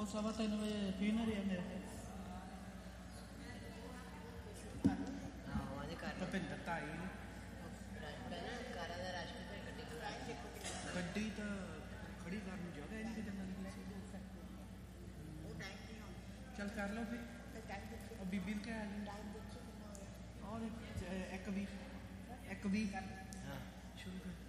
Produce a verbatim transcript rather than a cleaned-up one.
ਉਹ ਸਵਾ ਤਿੰਨ ਵਜੇ ਫੀਨਰ ਹੀ ਆ ਮੇਰੇ ਭਪਿੰਦਰ ਤਾਈ ਗੱਡੀ ਤਾਂ ਖੜੀ ਕਰਨ ਨੂੰ ਜਗ੍ਹਾ ਹੀ ਨਹੀਂ ਕਿਤੇ ਮਿਲਦੀ ਚੱਲ ਕਰ ਲਓ ਫਿਰ ਉਹ ਬੀਬੀ ਨੂੰ ਕਹਿ ਆ ਔਰ ਇੱਕ ਵੀ ਇੱਕ ਵੀ ਸ਼ੁਰੂ ਕਰ